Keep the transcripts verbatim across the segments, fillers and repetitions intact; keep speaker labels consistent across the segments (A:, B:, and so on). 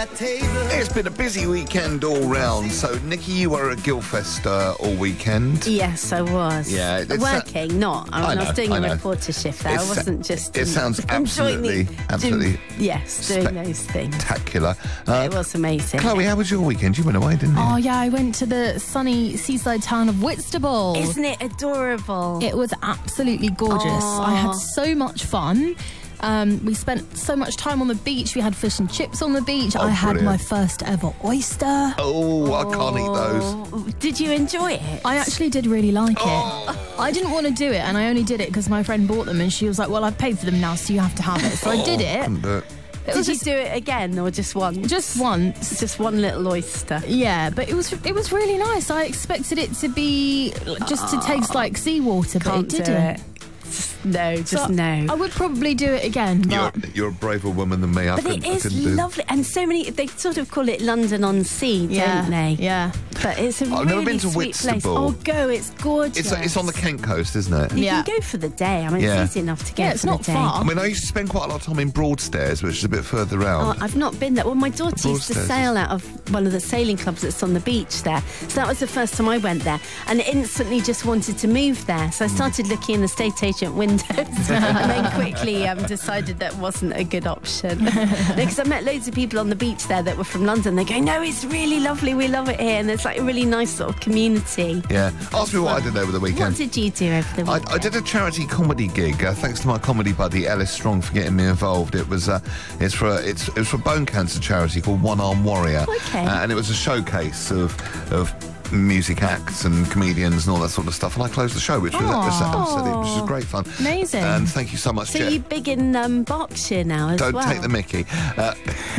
A: It's been a busy weekend all round. So, Nikki, you were at Guildfest uh, all weekend.
B: Yes, I was.
A: Yeah, it's
B: working,
A: a-
B: not. I,
A: I
B: I
A: know,
B: was doing
A: I
B: a
A: know.
B: reporter shift there.
A: It's-
B: I wasn't just.
A: it
B: um,
A: sounds
B: enjoying
A: absolutely,
B: the-
A: absolutely
B: doing- yes, doing those things.
A: spectacular. Uh,
B: It was amazing.
A: Chloe, how was your weekend? You went away, didn't you?
C: Oh, yeah, I went to the sunny seaside town of Whitstable.
B: Isn't it adorable?
C: It was absolutely gorgeous.
B: Aw.
C: I had so much fun. Um, we spent so much time on the beach. We had fish and chips on the beach.
A: Oh,
C: I had
A: brilliant.
C: my first ever oyster.
A: Oh, I can't eat those.
B: Oh, did you enjoy it?
C: I actually did really like
A: Oh.
C: it. I didn't want to do it, and I only did it because my friend bought them, and she was like, well, I've paid for them now, so you have to have it. So I did it.
A: Couldn't do it.
C: It
B: Did
C: was
B: you
C: just,
B: do it again or just once?
C: just once.
B: Just one little oyster.
C: Yeah, but it was it was really nice. I expected it to be just to taste like seawater, but
B: Can't
C: it
B: do
C: didn't.
B: it. Just, no, just
C: So
B: no.
C: I would probably do it again,
A: You're,
C: but
A: you're a braver woman than me. I
B: But
A: couldn't,
B: it
A: I
B: is
A: couldn't do
B: lovely, and so many. They sort of call it London on Sea,
C: yeah,
B: don't they?
C: yeah.
B: But it's a
A: I've
B: really
A: never been to
B: sweet place.
A: Whitstable.
B: Oh, go! It's gorgeous.
A: It's, it's on the Kent coast, isn't it?
B: You
C: Yeah.
B: can go for the day. I mean,
A: Yeah.
B: it's easy enough to go
C: Yeah,
B: for
C: it's
B: the
C: not
B: day.
C: far.
A: I mean, I used to spend quite a lot of time in Broadstairs, which is a bit further
B: Oh,
A: round.
B: I've not been there. Well, my daughter used to
A: Broadstairs
B: sail out of one of the sailing clubs that's on the beach there. So that was the first time I went there, and instantly just wanted to move there. So I started looking in the estate agent windows, and then quickly um, decided that wasn't a good option. Because I met loads of people on the beach there that were from London. They go, "No, it's really lovely. We love it here," and there's like a really nice sort of community.
A: Yeah. Ask me what I did over the
B: What
A: weekend.
B: did you do over the
A: I,
B: weekend?
A: I did a charity comedy gig. Uh, thanks to my comedy buddy Ellis Strong for getting me involved. It was uh, it's for it's it was for a bone cancer charity called One Arm Warrior.
B: Okay.
A: Uh, and it was a showcase of of music acts and comedians and all that sort of stuff. And I closed the show, which was, was,
C: Aw.
A: which was great fun.
C: Amazing.
A: And thank you so much,
B: So
A: Jet.
B: you big in um, Berkshire now as
A: Don't
B: well?
A: take the mickey. Uh,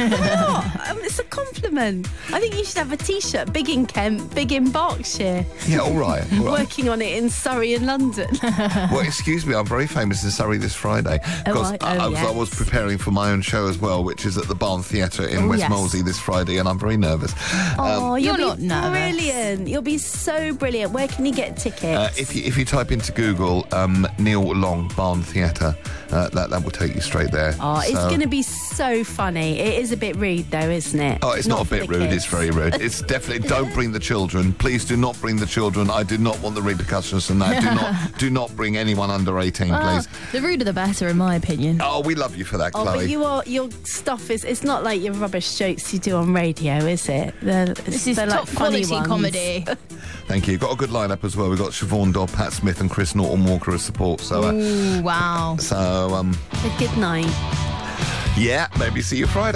B: What? Um, it's a compliment. I think you should have a T-shirt. Big in Kent, big in Berkshire.
A: yeah, all right. All right.
B: Working on it in Surrey and London.
A: Well, excuse me, I'm very famous in Surrey this Friday because
B: I-
A: I,
B: oh,
A: I, was, I
B: yes.
A: was preparing for my own show as well, which is at the Barn Theatre in
C: Oh,
A: West
C: yes.
A: Molesey this Friday, and I'm very nervous.
B: Oh,
C: you're
B: you'll
C: not
B: be
C: nervous.
B: brilliant. You'll be so brilliant. Where can you get tickets?
A: Uh, if you if you type into Google um, Neil Long Barn Theatre, uh, that that will take you straight there.
B: Oh, it's
A: So-
B: going to be so funny. It is a bit rude, though, isn't it?
A: Oh, it's not, a
B: for
A: bit
B: the
A: rude.
B: kids.
A: It's very rude. It's definitely don't bring the children. Please do not bring the children. I do not want the repercussions from that. Do not do not bring anyone under eighteen,
C: Ah,
A: please.
C: the ruder the better, in my opinion.
A: Oh, we love you for that,
B: Oh,
A: Chloe.
B: but you are, your stuff is, it's not like your rubbish jokes you do on radio, is it? They're,
C: This is
B: they're
C: top
B: like funny
C: quality
B: ones.
C: comedy.
A: Thank you. Got a good lineup as well. We've got Siobhan Dodd, Pat Smith, and Chris Norton Walker as support. So, uh,
C: Ooh, wow.
A: so um,
B: A good night.
A: yeah, maybe see you Friday.